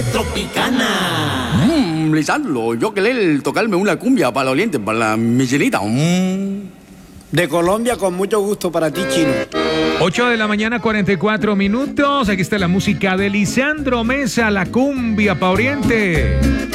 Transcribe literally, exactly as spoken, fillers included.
Tropicana. Mmm, Lisandro, yo querer tocarme una cumbia para los oriente, para la Michelita. Mm. De Colombia, con mucho gusto para ti, Chino. ocho de la mañana, cuarenta y cuatro minutos. Aquí está la música de Lisandro Mesa, la cumbia pa' oriente.